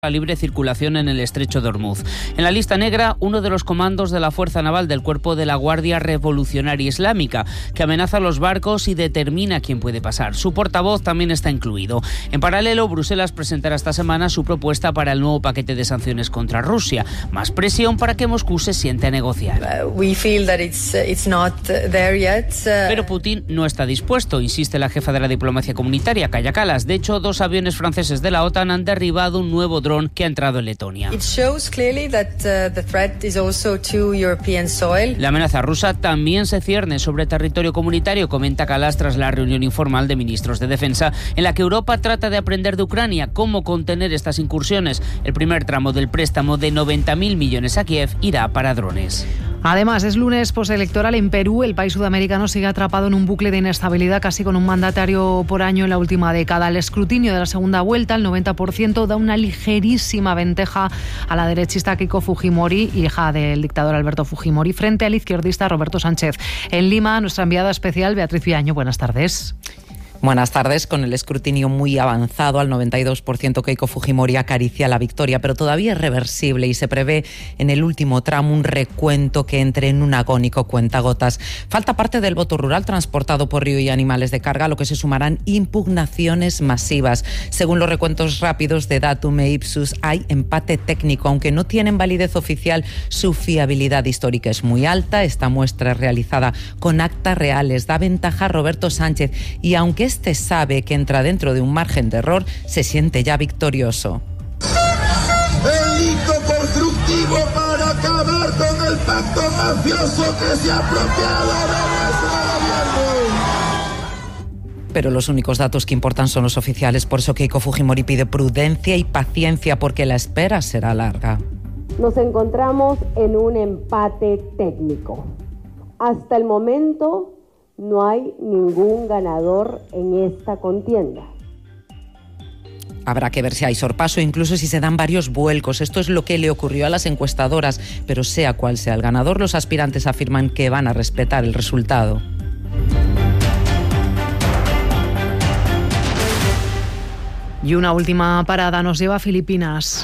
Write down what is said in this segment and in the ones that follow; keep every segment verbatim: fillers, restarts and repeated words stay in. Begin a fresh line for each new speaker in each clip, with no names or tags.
la libre circulación en el estrecho de Hormuz. En la lista negra, uno de los comandos de la Fuerza Naval del Cuerpo de la Guardia Revolucionaria Islámica, que amenaza los barcos y determina quién puede pasar. Su portavoz también está incluido. En paralelo, Bruselas presentará esta semana su propuesta para el nuevo paquete de sanciones contra Rusia. Más presión para que Moscú se siente a negociar.
Uh, we feel that it's, uh, it's not there yet. Uh...
Pero Putin no está dispuesto, insiste la jefa de la diplomacia comunitaria, Kaja Kallas. De hecho, dos aviones franceses de la OTAN han derribado un nuevo dron que ha entrado en Letonia.
It shows clearly that uh, the threat is also to European soil.
La amenaza rusa también se cierne sobre territorio comunitario, comenta Kallas tras la reunión informal de ministros de defensa, en la que Europa trata de aprender de Ucrania cómo contener estas incursiones. El primer tramo del préstamo de noventa mil millones a Kiev irá para drones.
Además, es lunes postelectoral en Perú. El país sudamericano sigue atrapado en un bucle de inestabilidad, casi con un mandatario por año en la última década. El escrutinio de la segunda vuelta, el noventa por ciento, da una ligerísima ventaja a la derechista Keiko Fujimori, hija del dictador Alberto Fujimori, frente al izquierdista Roberto Sánchez. En Lima, nuestra enviada especial, Beatriz Viaño. Buenas tardes.
Buenas tardes. Con el escrutinio muy avanzado, al noventa y dos por ciento, Keiko Fujimori acaricia la victoria, pero todavía es reversible y se prevé en el último tramo un recuento que entre en un agónico cuentagotas. Falta parte del voto rural transportado por río y animales de carga, a lo que se sumarán impugnaciones masivas. Según los recuentos rápidos de Datum e Ipsos, hay empate técnico. Aunque no tienen validez oficial, su fiabilidad histórica es muy alta. Esta muestra es realizada con actas reales, da ventaja a Roberto Sánchez y aunque este sabe que entra dentro de un margen de error, se siente ya victorioso.
El hito constructivo para acabar con el pacto mafioso que se ha apropiado de nuestro gobierno.
Pero los únicos datos que importan son los oficiales. Por eso Keiko Fujimori pide prudencia y paciencia, porque la espera será larga.
Nos encontramos en un empate técnico. Hasta el momento no hay ningún ganador en esta contienda.
Habrá que ver si hay sorpaso, incluso si se dan varios vuelcos. Esto es lo que le ocurrió a las encuestadoras, pero sea cual sea el ganador, los aspirantes afirman que van a respetar el resultado.
Y una última parada nos lleva a Filipinas.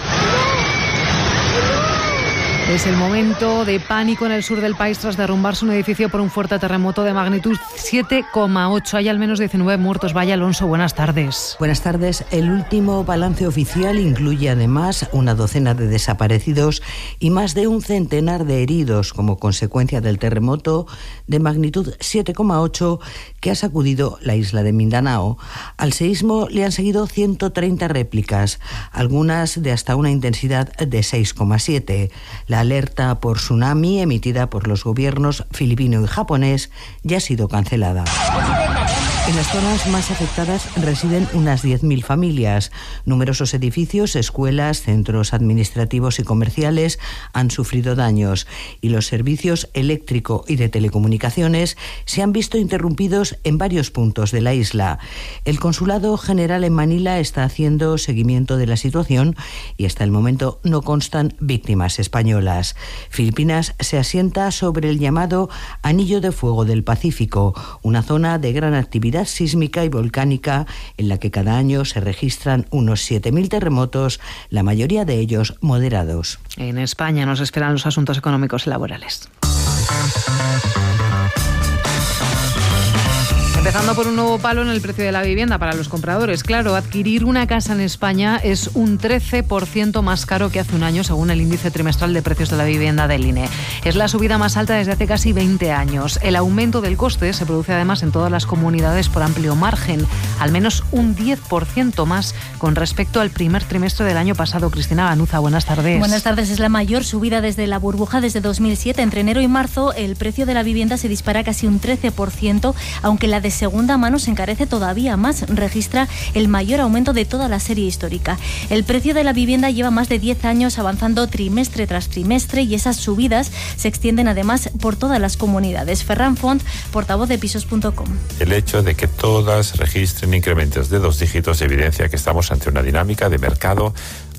Es el momento de pánico en el sur del país tras derrumbarse un edificio por un fuerte terremoto de magnitud siete coma ocho. Hay al menos diecinueve muertos. Vaya Alonso, buenas tardes.
Buenas tardes. El último balance oficial incluye además una docena de desaparecidos y más de un centenar de heridos como consecuencia del terremoto de magnitud siete coma ocho que ha sacudido la isla de Mindanao. Al seísmo le han seguido ciento treinta réplicas, algunas de hasta una intensidad de seis coma siete. La alerta por tsunami emitida por los gobiernos filipino y japonés ya ha sido cancelada. En las zonas más afectadas residen unas diez mil familias. Numerosos edificios, escuelas, centros administrativos y comerciales han sufrido daños y los servicios eléctrico y de telecomunicaciones se han visto interrumpidos en varios puntos de la isla. El Consulado General en Manila está haciendo seguimiento de la situación y hasta el momento no constan víctimas españolas. Filipinas se asienta sobre el llamado Anillo de Fuego del Pacífico, una zona de gran actividad sísmica y volcánica en la que cada año se registran unos siete mil terremotos, la mayoría de ellos moderados.
En España nos esperan los asuntos económicos y laborales. Empezando por un nuevo palo en el precio de la vivienda para los compradores. Claro, adquirir una casa en España es un trece por ciento más caro que hace un año, según el índice trimestral de precios de la vivienda del I N E. Es la subida más alta desde hace casi veinte años. El aumento del coste se produce además en todas las comunidades por amplio margen, al menos un diez por ciento más con respecto al primer trimestre del año pasado. Cristina Ganuza, buenas tardes.
Buenas tardes. Es la mayor subida desde la burbuja desde dos mil siete. Entre enero y marzo el precio de la vivienda se dispara casi un trece por ciento, aunque la de segunda mano se encarece todavía más, registra el mayor aumento de toda la serie histórica. El precio de la vivienda lleva más de diez años avanzando trimestre tras trimestre y esas subidas se extienden además por todas las comunidades. Ferran Font, portavoz de pisos punto com.
El hecho de que todas registren incrementos de dos dígitos evidencia que estamos ante una dinámica de mercado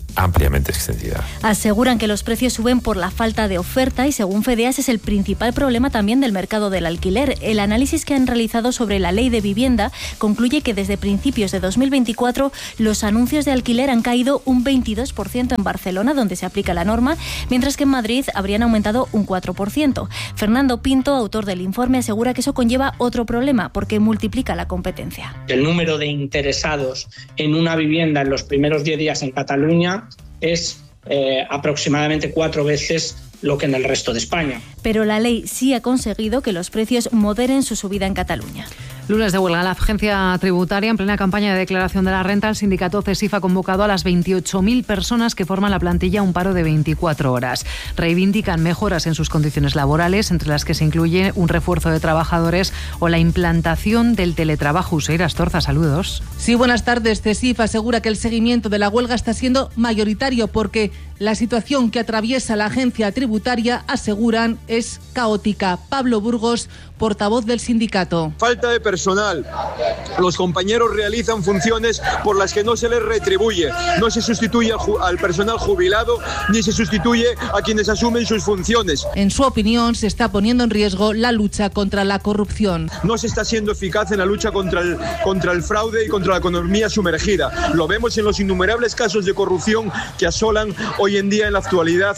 ampliamente extendida.
Aseguran que los precios suben por la falta de oferta y según FEDEAS es el principal problema también del mercado del alquiler. El análisis que han realizado sobre la ley de vivienda concluye que desde principios de dos mil veinticuatro los anuncios de alquiler han caído un veintidós por ciento en Barcelona, donde se aplica la norma, mientras que en Madrid habrían aumentado un cuatro por ciento. Fernando Pinto, autor del informe, asegura que eso conlleva otro problema porque multiplica la competencia.
El número de interesados en una vivienda en los primeros diez días en Cataluña es eh, aproximadamente cuatro veces lo que en el resto de España.
Pero la ley sí ha conseguido que los precios moderen su subida en Cataluña.
Lunes de huelga. La agencia tributaria, en plena campaña de declaración de la renta, el sindicato CESIF ha convocado a las veintiocho mil personas que forman la plantilla a un paro de veinticuatro horas. Reivindican mejoras en sus condiciones laborales, entre las que se incluye un refuerzo de trabajadores o la implantación del teletrabajo. Useira Astorza, saludos.
Sí, buenas tardes. CESIF asegura que el seguimiento de la huelga está siendo mayoritario porque la situación que atraviesa la agencia tributaria, aseguran, es caótica. Pablo Burgos, portavoz del sindicato.
Falta de personal. Los compañeros realizan funciones por las que no se les retribuye. No se sustituye al, ju- al personal jubilado ni se sustituye a quienes asumen sus funciones.
En su opinión, se está poniendo en riesgo la lucha contra la corrupción.
No se está siendo eficaz en la lucha contra el, contra el fraude y contra la economía sumergida. Lo vemos en los innumerables casos de corrupción que asolan hoy en día en la actualidad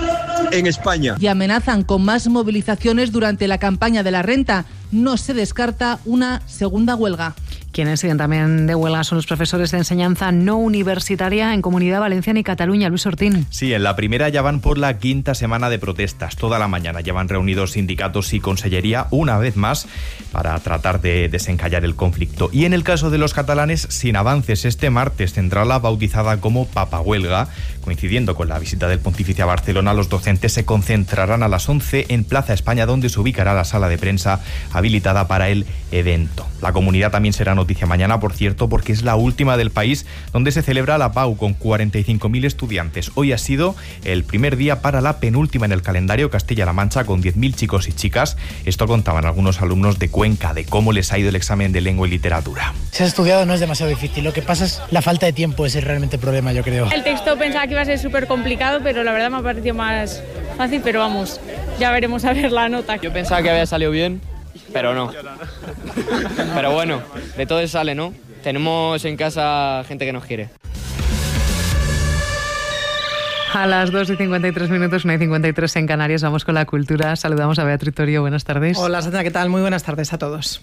en España.
Y amenazan con más movilizaciones durante la campaña de la renta. No se descarta una segunda huelga.
Quienes siguen también de huelga son los profesores de enseñanza no universitaria en Comunidad Valenciana y Cataluña. Luis Ortín.
Sí, en la primera ya van por la quinta semana de protestas. Toda la mañana llevan reunidos sindicatos y consellería una vez más para tratar de desencallar el conflicto. Y en el caso de los catalanes, sin avances, este martes tendrá la bautizada como papahuelga. Coincidiendo con la visita del pontífice a Barcelona, los docentes se concentrarán a las once en Plaza España, donde se ubicará la sala de prensa habilitada para el evento. La comunidad también será noticia mañana, por cierto, porque es la última del país donde se celebra la PAU con cuarenta y cinco mil estudiantes. Hoy ha sido el primer día para la penúltima en el calendario Castilla-La Mancha con diez mil chicos y chicas. Esto contaban algunos alumnos de Cuenca, de cómo les ha ido el examen de lengua y literatura.
Si has estudiado no es demasiado difícil, lo que pasa es la falta de tiempo, ese es realmente el problema, yo creo.
El texto pensaba que iba a ser súper complicado, pero la verdad me ha parecido más fácil, pero vamos, ya veremos a ver la nota.
Yo pensaba que había salido bien, pero no. Pero bueno, de todo sale, ¿no? Tenemos en casa gente que nos quiere.
A las dos y cincuenta y tres minutos, una y cincuenta y tres en Canarias, vamos con la cultura. Saludamos a Beatriz Torio, buenas tardes.
Hola Sandra, ¿qué tal? Muy buenas tardes a todos.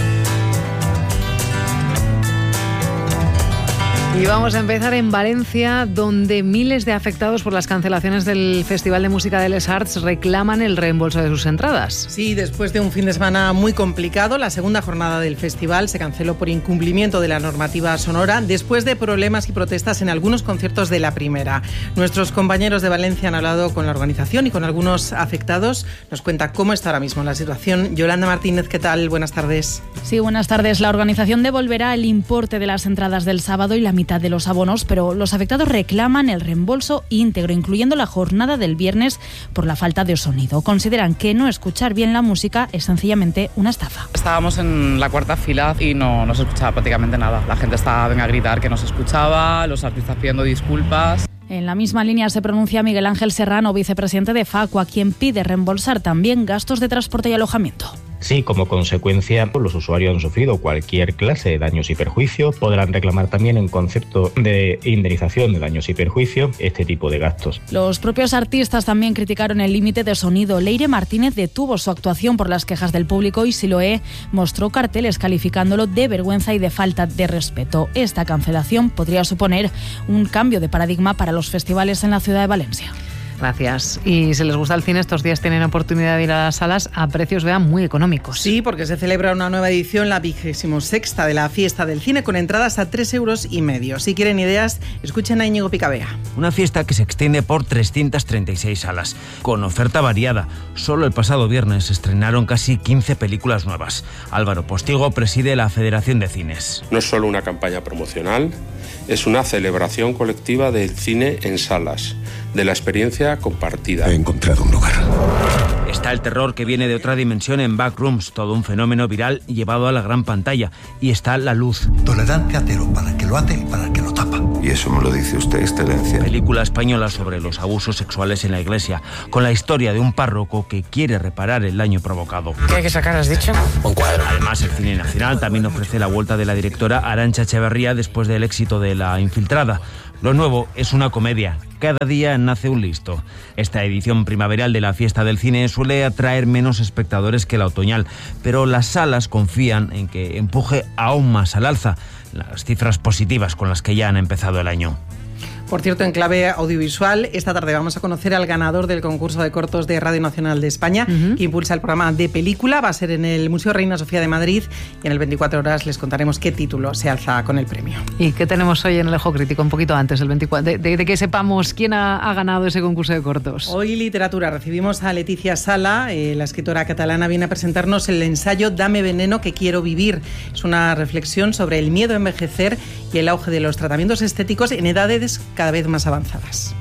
Y vamos a empezar en Valencia, donde miles de afectados por las cancelaciones del Festival de Música de Les Arts reclaman el reembolso de sus entradas.
Sí, después de un fin de semana muy complicado, la segunda jornada del festival se canceló por incumplimiento de la normativa sonora, después de problemas y protestas en algunos conciertos de la primera. Nuestros compañeros de Valencia han hablado con la organización y con algunos afectados. Nos cuenta cómo está ahora mismo la situación. Yolanda Martínez, ¿qué tal? Buenas tardes.
Sí, buenas tardes. La organización devolverá el importe de las entradas del sábado y la mitad de los abonos, pero los afectados reclaman el reembolso íntegro, incluyendo la jornada del viernes por la falta de sonido. Consideran que no escuchar bien la música es sencillamente una estafa.
Estábamos en la cuarta fila y no, no se escuchaba prácticamente nada. La gente estaba venga a gritar que no se escuchaba, los artistas pidiendo disculpas.
En la misma línea se pronuncia Miguel Ángel Serrano, vicepresidente de Facua, quien pide reembolsar también gastos de transporte y alojamiento.
Sí, como consecuencia, los usuarios han sufrido cualquier clase de daños y perjuicios. Podrán reclamar también en concepto de indemnización de daños y perjuicios este tipo de gastos.
Los propios artistas también criticaron el límite de sonido. Leire Martínez detuvo su actuación por las quejas del público y Siloé mostró carteles calificándolo de vergüenza y de falta de respeto. Esta cancelación podría suponer un cambio de paradigma para los festivales en la ciudad de Valencia.
Gracias. Y si les gusta el cine, estos días tienen oportunidad de ir a las salas a precios, vean, muy económicos.
Sí, porque se celebra una nueva edición, la vigésimo sexta de la Fiesta del Cine, con entradas a tres euros y medio. Si quieren ideas, escuchen a Íñigo Picabea.
Una fiesta que se extiende por trescientas treinta y seis salas, con oferta variada. Solo el pasado viernes se estrenaron casi quince películas nuevas. Álvaro Postigo preside la Federación de Cines.
No es solo una campaña promocional, es una celebración colectiva del cine en salas, de la experiencia compartida.
He encontrado un lugar. Está el terror que viene de otra dimensión en Backrooms, todo un fenómeno viral llevado a la gran pantalla. Y está la luz.
Tolerancia cero para el que lo hace y para el que lo tapa.
Y eso me lo dice usted, Excelencia.
Película española sobre los abusos sexuales en la iglesia, con la historia de un párroco que quiere reparar el daño provocado.
¿Qué hay que sacar, has dicho?
Un cuadro. Además, el Cine Nacional también ofrece la vuelta de la directora Arantxa Echeverría después del éxito de La Infiltrada. Lo nuevo es una comedia. Cada día nace un listo. Esta edición primaveral de la Fiesta del Cine suele atraer menos espectadores que la otoñal, pero las salas confían en que empuje aún más al alza las cifras positivas con las que ya han empezado el año.
Por cierto, en clave audiovisual, esta tarde vamos a conocer al ganador del concurso de cortos de Radio Nacional de España, uh-huh. que impulsa el programa de película. Va a ser en el Museo Reina Sofía de Madrid y en el veinticuatro horas les contaremos qué título se alza con el premio.
¿Y qué tenemos hoy en el Ojo Crítico? Un poquito antes, el veinticuatro, de, de, de que sepamos quién ha, ha ganado ese concurso de cortos.
Hoy literatura. Recibimos a Leticia Sala, eh, la escritora catalana, viene a presentarnos el ensayo Dame veneno que quiero vivir. Es una reflexión sobre el miedo a envejecer y el auge de los tratamientos estéticos en edades cada vez más avanzadas.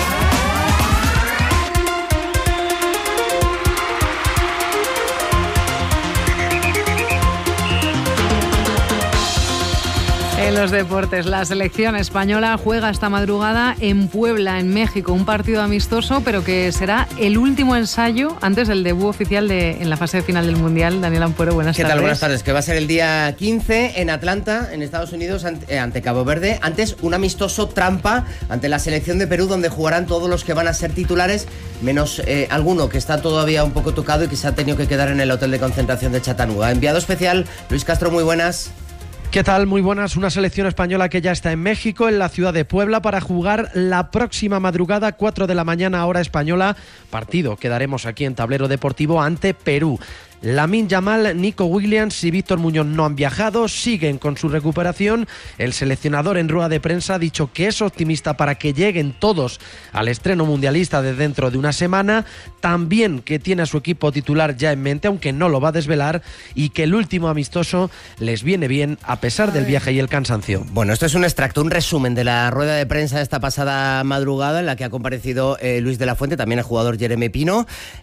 En los deportes, la selección española juega esta madrugada en Puebla, en México, un partido amistoso, pero que será el último ensayo antes del debut oficial de, en la fase final del Mundial. Daniel Ampuero, buenas
¿Qué
tardes.
tal? Buenas tardes, que va a ser el día quince en Atlanta, en Estados Unidos, ante, ante Cabo Verde. Antes, un amistoso trampa ante la selección de Perú, donde jugarán todos los que van a ser titulares, menos eh, alguno que está todavía un poco tocado y que se ha tenido que quedar en el hotel de concentración de Chattanooga. Enviado especial, Luis Castro, muy buenas.
¿Qué tal? Muy buenas. Una selección española que ya está en México, en la ciudad de Puebla, para jugar la próxima madrugada, cuatro de la mañana, hora española. Partido que daremos aquí en Tablero Deportivo ante Perú. Lamine Yamal, Nico Williams y Víctor Muñoz no han viajado, siguen con su recuperación. El seleccionador en rueda de prensa ha dicho que es optimista para que lleguen todos al estreno mundialista de dentro de una semana. También que tiene a su equipo titular ya en mente, aunque no lo va a desvelar, y que el último amistoso les viene bien a pesar del viaje y el cansancio.
Bueno, esto es un extracto, un resumen de la rueda de prensa de esta pasada madrugada en la que ha comparecido eh, Luis de la Fuente, también el jugador Jeremy Pino,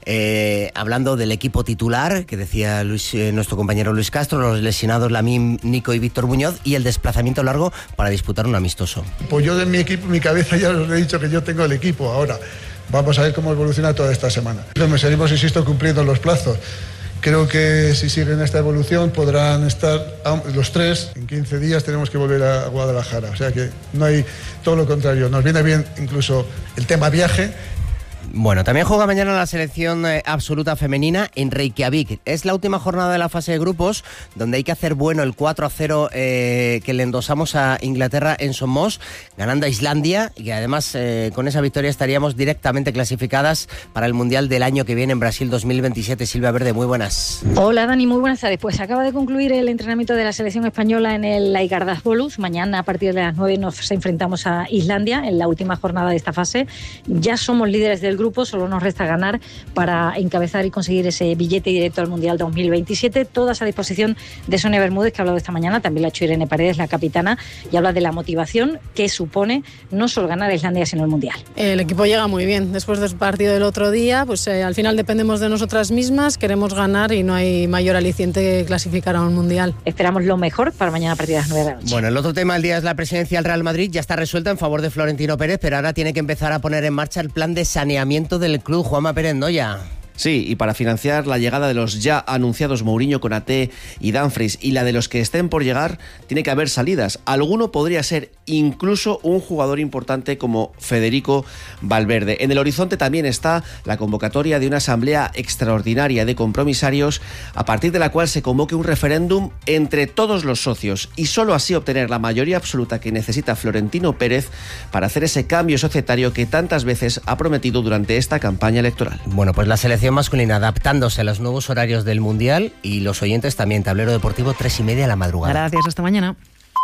eh, hablando del equipo titular, que decía Luis, eh, nuestro compañero Luis Castro, los lesionados Lamine, Nico y Víctor Muñoz, y el desplazamiento largo para disputar un amistoso.
Pues yo de mi equipo, mi cabeza ya os he dicho que yo tengo el equipo ahora. Vamos a ver cómo evoluciona toda esta semana. Me seguimos, insisto, cumpliendo los plazos. Creo que si siguen esta evolución podrán estar los tres. En quince días tenemos que volver a Guadalajara. O sea que no hay, todo lo contrario. Nos viene bien incluso el tema viaje.
Bueno, también juega mañana la selección eh, absoluta femenina en Reykjavik. Es la última jornada de la fase de grupos, donde hay que hacer bueno el cuatro a cero eh, que le endosamos a Inglaterra en Somos, ganando a Islandia, y que además eh, con esa victoria estaríamos directamente clasificadas para el Mundial del año que viene en Brasil dos mil veintisiete. Silvia Verde, muy buenas.
Hola Dani, muy buenas tardes. Pues acaba de concluir el entrenamiento de la selección española en el Laigardalsvöllur. Mañana a partir de las nueve nos enfrentamos a Islandia en la última jornada de esta fase. Ya somos líderes del grupo. Grupo, solo nos resta ganar para encabezar y conseguir ese billete directo al Mundial dos mil veintisiete. Todas a disposición de Sonia Bermúdez, que ha hablado esta mañana, también la ha hecho Irene Paredes, la capitana, y habla de la motivación que supone no solo ganar a Islandia, sino el Mundial.
El equipo llega muy bien. Después del partido del otro día, pues eh, al final dependemos de nosotras mismas, queremos ganar y no hay mayor aliciente que clasificar a un Mundial.
Esperamos lo mejor para mañana a partir de las nueve de la noche.
Bueno, el otro tema del día es la presidencia del Real Madrid. Ya está resuelta en favor de Florentino Pérez, pero ahora tiene que empezar a poner en marcha el plan de saneamiento del club. Juanma Pérez Noya.
Sí, y para financiar la llegada de los ya anunciados Mourinho, Konaté y Dumfries y la de los que estén por llegar, tiene que haber salidas. Alguno podría ser incluso un jugador importante como Federico Valverde. En el horizonte también está la convocatoria de una asamblea extraordinaria de compromisarios, a partir de la cual se convoque un referéndum entre todos los socios y solo así obtener la mayoría absoluta que necesita Florentino Pérez para hacer ese cambio societario que tantas veces ha prometido durante esta campaña electoral.
Bueno, pues la selección masculina adaptándose a los nuevos horarios del Mundial, y los oyentes también. Tablero Deportivo, tres y media de la madrugada.
Gracias, hasta mañana.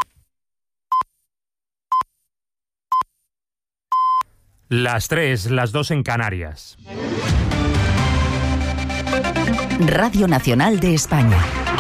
Las tres, las dos en Canarias.
Radio Nacional de España.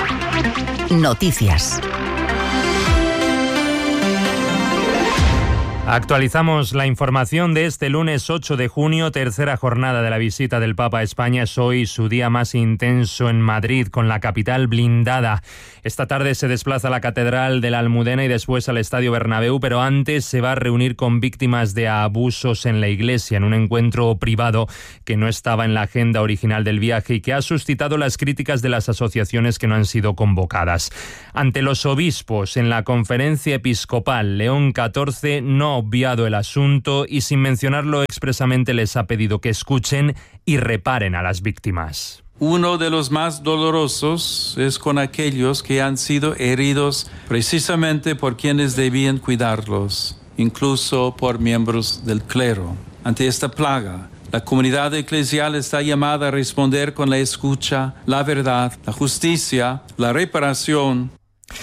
Noticias.
Actualizamos la información de este lunes ocho de junio, tercera jornada de la visita del Papa a España. Es hoy su día más intenso en Madrid, con la capital blindada. Esta tarde se desplaza a la Catedral de la Almudena y después al Estadio Bernabéu, pero antes se va a reunir con víctimas de abusos en la Iglesia, en un encuentro privado que no estaba en la agenda original del viaje y que ha suscitado las críticas de las asociaciones que no han sido convocadas. Ante los obispos, en la conferencia episcopal, León catorce no ha obviado el asunto y, sin mencionarlo expresamente, les ha pedido que escuchen y reparen a las víctimas.
Uno de los más dolorosos es con aquellos que han sido heridos precisamente por quienes debían cuidarlos, incluso por miembros del clero. Ante esta plaga, la comunidad eclesial está llamada a responder con la escucha, la verdad, la justicia, la reparación.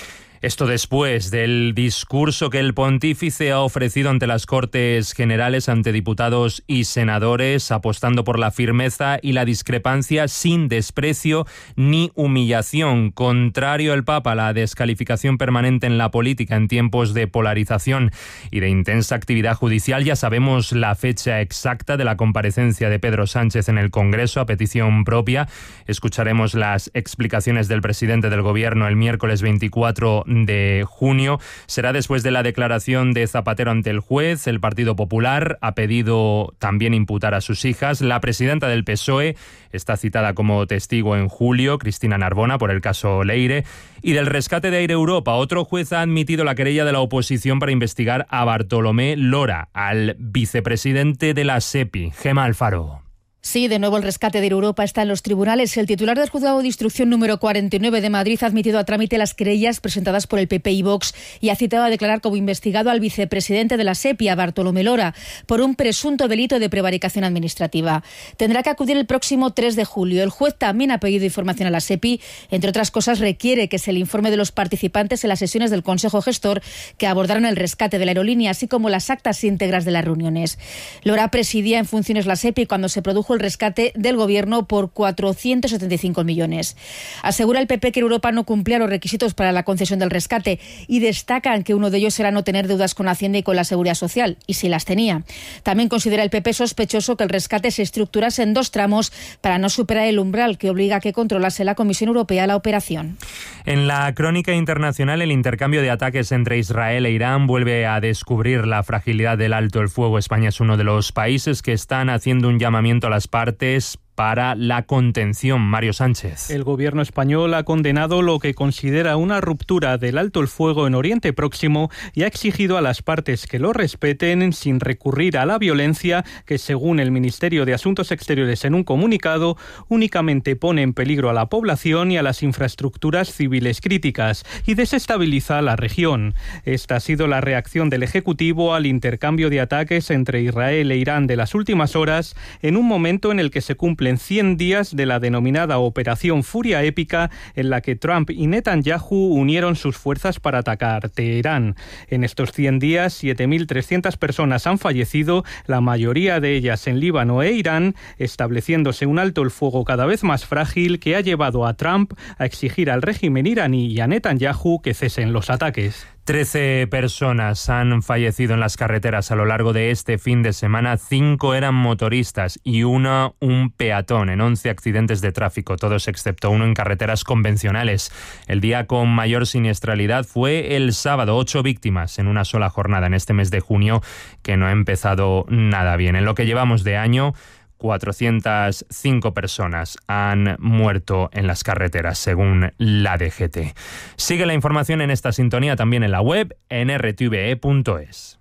Esto después del discurso que el pontífice ha ofrecido ante las Cortes Generales, ante diputados y senadores, apostando por la firmeza y la discrepancia sin desprecio ni humillación. Contrario el Papa a la descalificación permanente en la política en tiempos de polarización y de intensa actividad judicial. Ya sabemos la fecha exacta de la comparecencia de Pedro Sánchez en el Congreso a petición propia. Escucharemos las explicaciones del presidente del Gobierno el miércoles veinticuatro de junio. Será después de la declaración de Zapatero ante el juez. El Partido Popular ha pedido también imputar a sus hijas. La presidenta del P S O E está citada como testigo en julio, Cristina Narbona, por el caso Leire. Y del rescate de Air Europa, otro juez ha admitido la querella de la oposición para investigar a Bartolomé Lora, al vicepresidente de la SEPI, Gemma Alfaro.
Sí, de nuevo el rescate de Europa está en los tribunales. El titular del Juzgado de Instrucción número cuarenta y nueve de Madrid ha admitido a trámite las querellas presentadas por el P P y Vox y ha citado a declarar como investigado al vicepresidente de la SEPI, a Bartolomé Lora, por un presunto delito de prevaricación administrativa. Tendrá que acudir el próximo tres de julio. El juez también ha pedido información a la SEPI. Entre otras cosas, requiere que se le informe de los participantes en las sesiones del Consejo Gestor que abordaron el rescate de la aerolínea, así como las actas íntegras de las reuniones. Lora presidía en funciones la SEPI cuando se produjo el rescate del Gobierno por cuatrocientos setenta y cinco millones. Asegura el P P que Europa no cumplía los requisitos para la concesión del rescate y destacan que uno de ellos era no tener deudas con Hacienda y con la Seguridad Social, y sí las tenía. También considera el P P sospechoso que el rescate se estructurase en dos tramos para no superar el umbral que obliga a que controlase la Comisión Europea la operación.
En la crónica internacional, el intercambio de ataques entre Israel e Irán vuelve a descubrir la fragilidad del alto el fuego. España es uno de los países que están haciendo un llamamiento a las partes para la contención. Mario Sánchez.
El gobierno español ha condenado lo que considera una ruptura del alto el fuego en Oriente Próximo y ha exigido a las partes que lo respeten sin recurrir a la violencia que, según el Ministerio de Asuntos Exteriores en un comunicado, únicamente pone en peligro a la población y a las infraestructuras civiles críticas y desestabiliza la región. Esta ha sido la reacción del Ejecutivo al intercambio de ataques entre Israel e Irán de las últimas horas, en un momento en el que se cumple en cien días de la denominada Operación Furia Épica, en la que Trump y Netanyahu unieron sus fuerzas para atacar Teherán. En estos cien días, siete mil trescientas personas han fallecido, la mayoría de ellas en Líbano e Irán, estableciéndose un alto el fuego cada vez más frágil que ha llevado a Trump a exigir al régimen iraní y a Netanyahu que cesen los ataques.
Trece personas han fallecido en las carreteras a lo largo de este fin de semana. Cinco eran motoristas y una un peatón en once accidentes de tráfico, todos excepto uno en carreteras convencionales. El día con mayor siniestralidad fue el sábado, ocho víctimas en una sola jornada en este mes de junio, que no ha empezado nada bien. En lo que llevamos de año, cuatrocientas cinco personas han muerto en las carreteras, según la D G T. Sigue la información en esta sintonía también en la web en r t v e punto es.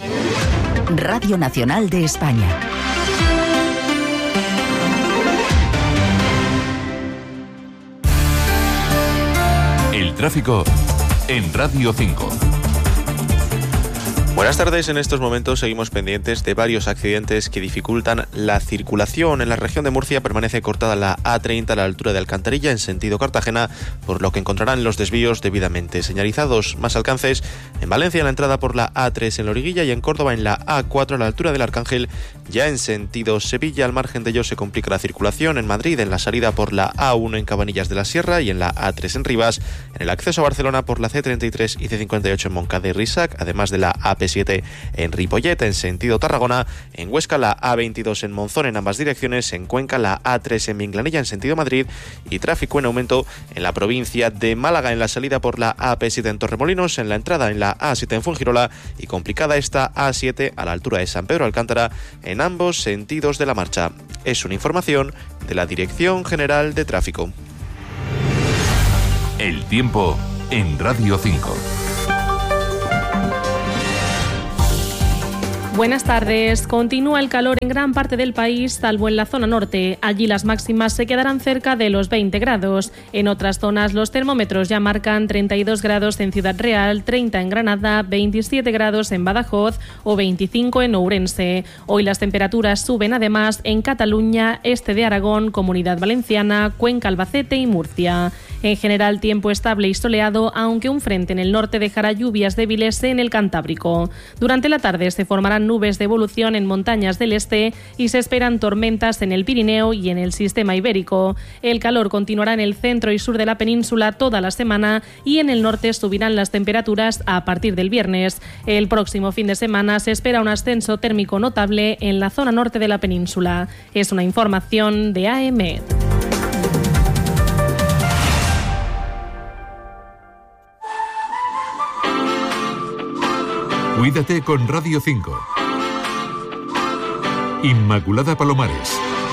Radio Nacional de España.
El tráfico en Radio cinco.
Buenas tardes. En estos momentos seguimos pendientes de varios accidentes que dificultan la circulación. En la región de Murcia permanece cortada la A treinta a la altura de Alcantarilla en sentido Cartagena, por lo que encontrarán los desvíos debidamente señalizados. Más alcances en Valencia en la entrada por la A tres en Loriguilla y en Córdoba en la A cuatro a la altura del Arcángel, ya en sentido Sevilla. Al margen de ello se complica la circulación en Madrid en la salida por la A uno en Cabanillas de la Sierra y en la A tres en Rivas, en el acceso a Barcelona por la C treinta y tres y C cincuenta y ocho en Moncada y Risac, además de la A P P siete en Ripollet en sentido Tarragona, en Huesca la A veintidós en Monzón en ambas direcciones, en Cuenca la A tres en Minglanilla en sentido Madrid y tráfico en aumento en la provincia de Málaga en la salida por la A P siete en Torremolinos, en la entrada en la A siete en Fuengirola y complicada esta A siete a la altura de San Pedro Alcántara en ambos sentidos de la marcha. Es una información de la Dirección General de Tráfico.
El tiempo en Radio cinco.
Buenas tardes. Continúa el calor en gran parte del país, salvo en la zona norte. Allí las máximas se quedarán cerca de los veinte grados. En otras zonas los termómetros ya marcan treinta y dos grados en Ciudad Real, treinta en Granada, veintisiete grados en Badajoz o veinticinco en Ourense. Hoy las temperaturas suben además en Cataluña, este de Aragón, Comunidad Valenciana, Cuenca, Albacete y Murcia. En general, tiempo estable y soleado, aunque un frente en el norte dejará lluvias débiles en el Cantábrico. Durante la tarde se formarán nubes de evolución en montañas del este y se esperan tormentas en el Pirineo y en el sistema ibérico. El calor continuará en el centro y sur de la península toda la semana y en el norte subirán las temperaturas a partir del viernes. El próximo fin de semana se espera un ascenso térmico notable en la zona norte de la península. Es una información de A E-Met.
Cuídate con Radio cinco. Inmaculada Palomares.